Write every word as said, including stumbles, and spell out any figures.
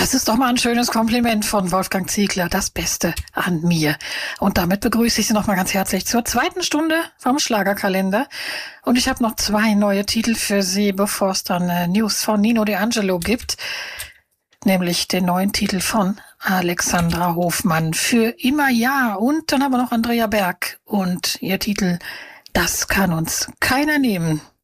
Das ist doch mal ein schönes Kompliment von Wolfgang Ziegler. Das Beste an mir. Und damit begrüße ich Sie noch mal ganz herzlich zur zweiten Stunde vom Schlagerkalender. Und ich habe noch zwei neue Titel für Sie, bevor es dann äh, News von Nino D'Angelo gibt. Nämlich den neuen Titel von Alexandra Hofmann, Für immer ja. Und dann haben wir noch Andrea Berg und ihr Titel Das kann uns keiner nehmen.